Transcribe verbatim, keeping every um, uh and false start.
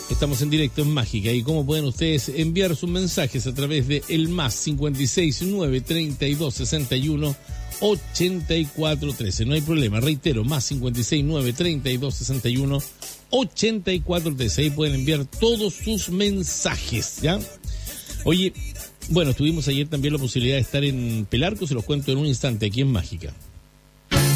Estamos en directo en Mágica. ¿Y cómo pueden ustedes enviar sus mensajes? A través de el más cincuenta y seis, nueve, treinta y dos, sesenta y uno, ochenta y cuatro, trece. No hay problema, reitero, más cincuenta y seis, nueve, treinta y dos, sesenta y uno, ochenta y cuatro, trece. Ahí pueden enviar todos sus mensajes, ¿ya? Oye, bueno, tuvimos ayer también la posibilidad de estar en Pelarco, se los cuento en un instante, aquí en Mágica.